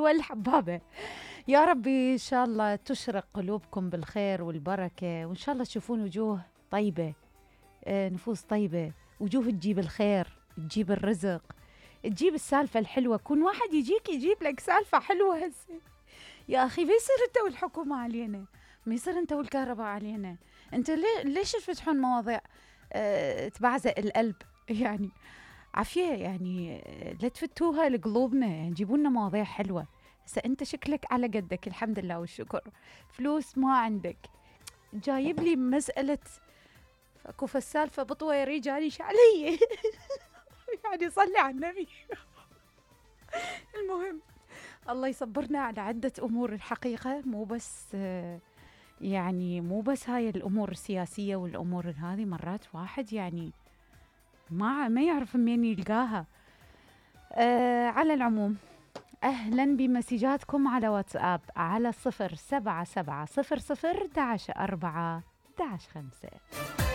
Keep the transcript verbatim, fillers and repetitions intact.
أول حبابة. يا ربي إن شاء الله تشرق قلوبكم بالخير والبركة، وإن شاء الله تشوفون وجوه طيبة، آه، نفوس طيبة، وجوه تجيب الخير، تجيب الرزق، تجيب السالفة الحلوة. كون واحد يجيك يجيب لك سالفة حلوة هسه يا أخي، ما يصير أنت والحكومة علينا، ما يصير أنت والكهرباء علينا. أنت ليه ليش تفتحون مواضيع أه تبعزق القلب يعني؟ عافية يعني، لا تفتوها لقلوبنا، يعني جيبوا لنا مواضيع حلوة. هسه أنت شكلك على قدك الحمد لله والشكر، فلوس ما عندك، جايب لي مسألة فكوف السالفة بطويري جاريش علي يعني صلي على النبي. المهم الله يصبرنا على عدة أمور الحقيقة، مو بس آه، يعني مو بس هاي الأمور السياسية والأمور هذه، مرات واحد يعني ما ما يعرف منين يلقاها. آه على العموم، أهلا بمسجاتكم على واتساب على صفر سبعة سبعة صفر صفر داش أربعة داش خمسة.